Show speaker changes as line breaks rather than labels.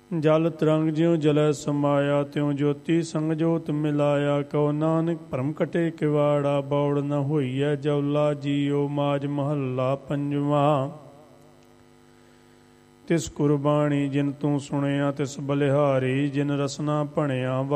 ਜਲ ਤਰੰਗ ਜਿਉ ਜਲੈ ਸਮਾਇਆ ਤਿਉ ਜੋਤੀ ਸੰਗ ਜੋਤ ਮਿਲਾਇਆ। ਕਉ ਨਾਨਕ ਭਰਮ ਕਟੇ ਕਿਵਾੜਾ ਬੌੜ ਨ ਹੋਈਐ ਜੌਲਾ ਜੀਓ। ਮਾਝ ਮਹੱਲਾ ਪੰਜਵਾਂ। ਤਿਸ ਕੁਰਬਾਣੀ ਜਿਨ ਤੂੰ ਸੁਣਿਆ ਤਿਸ ਬਲਿਹਾਰੀ ਜਿਨ ਰਸਨਾ ਭਣਿਆ।